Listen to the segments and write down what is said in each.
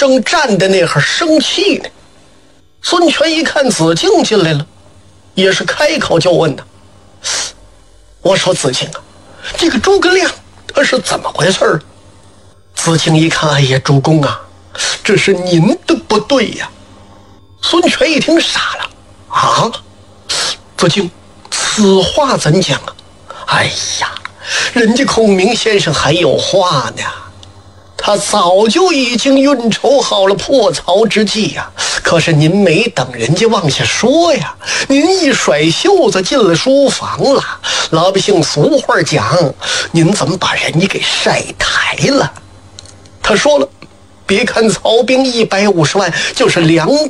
正站在那儿生气呢。孙权一看子敬进来了，也是开口就问呢：“我说子敬啊，这个诸葛亮他是怎么回事？”子敬一看，哎呀，主公啊，这是您的不对呀。孙权一听傻了，啊，子敬，此话怎讲啊？哎呀，人家孔明先生还有话呢，他早就已经运筹好了破曹之计呀。可是您没等人家往下说呀，您一甩袖子进了书房了。老百姓俗话讲，您怎么把人家给晒台了？他说了，别看曹兵150万，就是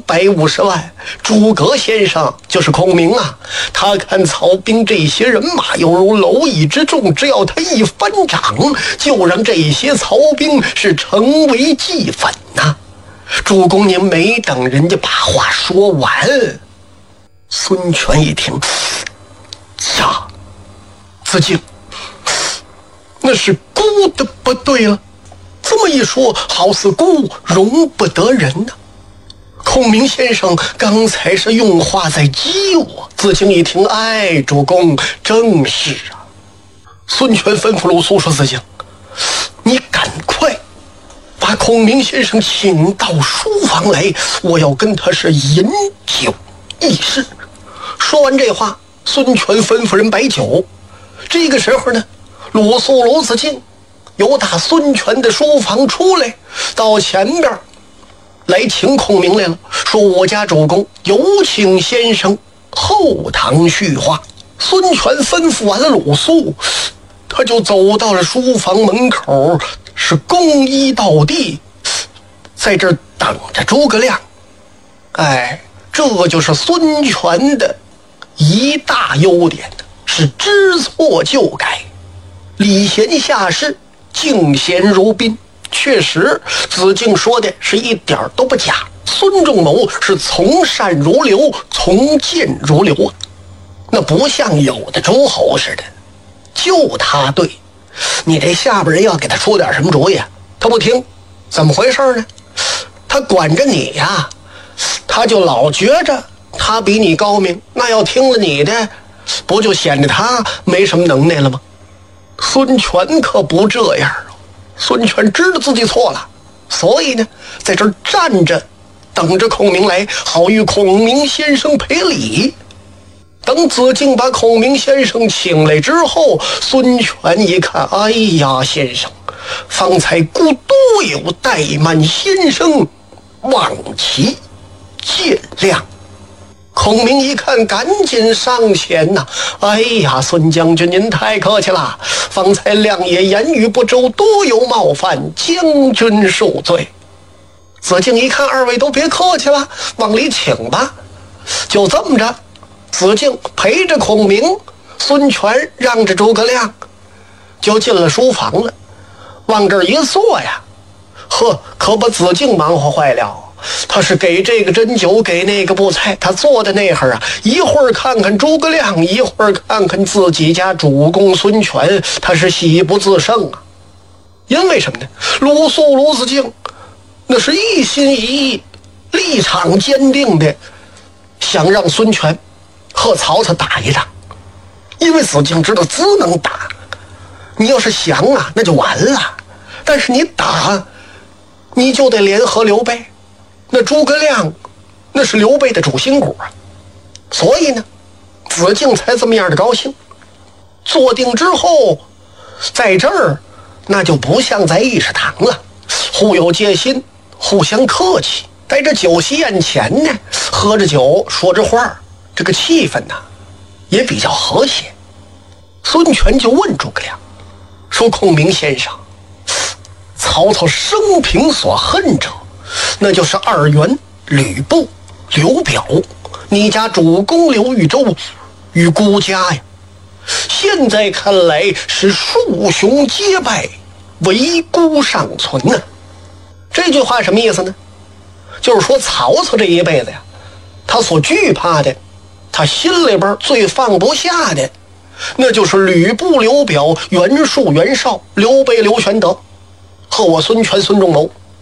250万，诸葛先生就是孔明啊，他看曹兵这些人马犹如蝼蚁之众，只要他一翻掌，就让这些曹兵是成为齑粉呐。主公您没等人家把话说完。孙权一听，呀，子敬，那是孤的不对了，这么一说，好似孤容不得人呐。孔明先生刚才是用话在激我。子敬一听，哎，主公正是啊。孙权吩咐鲁肃说：“子敬，你赶快把孔明先生请到书房来，我要跟他是饮酒议事。”说完这话，孙权吩咐人摆酒。这个时候呢，鲁肃、鲁子敬由打孙权的书房出来，到前边来请孔明来了，说：“我家主公有请先生后堂叙话。”孙权吩咐完了鲁肃，他就走到了书房门口，是躬衣倒地，在这儿等着诸葛亮。哎，这就是孙权的一大优点，是知错就改，礼贤下士，敬贤如宾。确实，子敬说的是一点都不假。孙仲谋是从善如流，从谏如流啊，那不像有的诸侯似的，就他对，你这下边人要给他出点什么主意，他不听，怎么回事呢？他管着你呀，他就老觉着他比你高明，那要听了你的，不就显得他没什么能耐了吗？孙权可不这样啊。孙权知道自己错了，所以呢，在这儿站着，等着孔明来，好与孔明先生赔礼。等子敬把孔明先生请来之后，孙权一看，哎呀，先生，方才孤多有怠慢，先生望其见谅。孔明一看，赶紧上前呐！哎呀，孙将军您太客气了，方才亮爷言语不周，多有冒犯，将军恕罪。子敬一看，二位都别客气了，往里请吧。就这么着，子敬陪着孔明，孙权让着诸葛亮，就进了书房了。往这儿一坐呀，呵，可把子敬忙活坏了。他是给这个斟酒，给那个布菜，他坐在那儿啊，一会儿看看诸葛亮，一会儿看看自己家主公孙权，他是喜不自胜啊。因为什么呢？鲁肃、鲁子敬那是一心一意，立场坚定的想让孙权和曹操打一仗。因为子敬知道只能打，你要是降啊，那就完了。但是你打，你就得联合刘备。那诸葛亮那是刘备的主心骨啊，所以呢，子敬才这么样的高兴。坐定之后，在这儿那就不像在议事堂了，互有戒心，互相客气，在这酒席宴前呢，喝着酒说着话，这个气氛呢也比较和谐。孙权就问诸葛亮说：“孔明先生，曹操生平所恨者，那就是二袁、吕布、刘表，你家主公刘豫州与孤家呀。现在看来是数雄皆败，唯孤尚存呢。”这句话什么意思呢？就是说曹操这一辈子呀，他所惧怕的，他心里边最放不下的，那就是吕布、刘表、袁术、袁绍、刘备、刘玄德和我孙权、孙仲谋。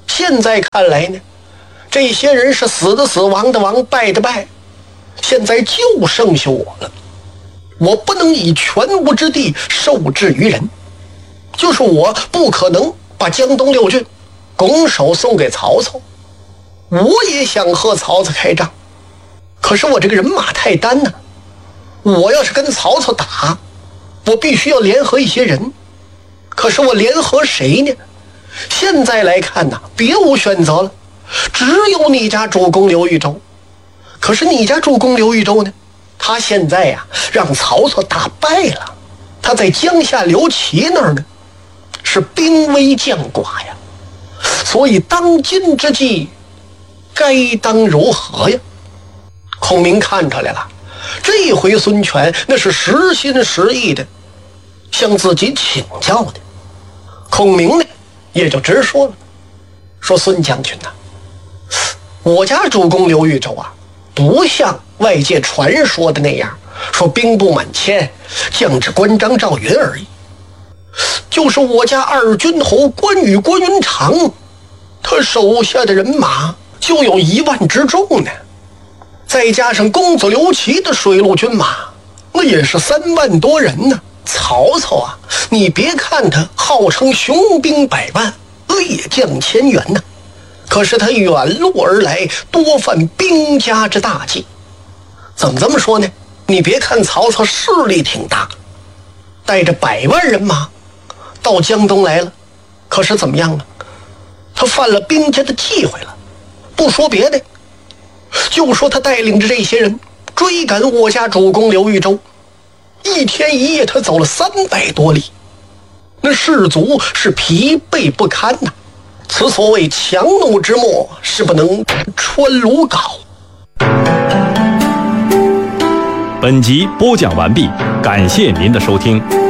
现在看来呢，这些人是死的死，亡的亡，败的败，现在就剩下我了。我不能以全无之地受制于人，就是我不可能把江东6郡拱手送给曹操。我也想和曹操开仗，可是我这个人马太单呢，我要是跟曹操打，我必须要联合一些人，可是我联合谁呢？现在来看呢，别无选择了，只有你家主公刘豫州。可是你家主公刘豫州呢，他现在呀，让曹操打败了，他在江夏刘琦那儿呢，是兵微将寡呀，所以当今之计，该当如何呀？孔明看出来了，这回孙权那是实心实意的向自己请教的。孔明呢，也就直说了，说孙将军呐，我家主公刘豫州啊，不像外界传说的那样，说兵不满千，将至关张赵云而已。就是我家二军侯关羽关云长，他手下的人马就有1万之众呢，再加上公子刘琦的水陆军马，那也是3万多人呢。曹操啊，你别看他号称雄兵100万，烈将千员呢，可是他远路而来，多犯兵家之大忌。怎么这么说呢？你别看曹操势力挺大，带着100万人马到江东来了，可是怎么样呢？他犯了兵家的忌讳了。不说别的，就说他带领着这些人追赶我家主公刘豫州，1天1夜他走了300多里，那士卒是疲惫不堪呐。此所谓强弩之末，是不能穿鲁缟。 本集播讲完毕，感谢您的收听。